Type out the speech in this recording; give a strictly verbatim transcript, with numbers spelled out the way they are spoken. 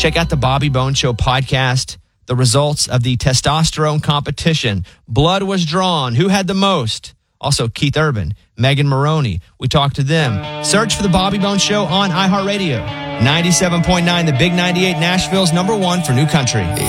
Check out the Bobby Bones Show podcast, the results of the testosterone competition. Blood was drawn. Who had the most? Also, Keith Urban, Megan Maroney. We talked to them. Search for the Bobby Bones Show on iHeartRadio. ninety-seven point nine, the Big ninety-eight, Nashville's number one for new country.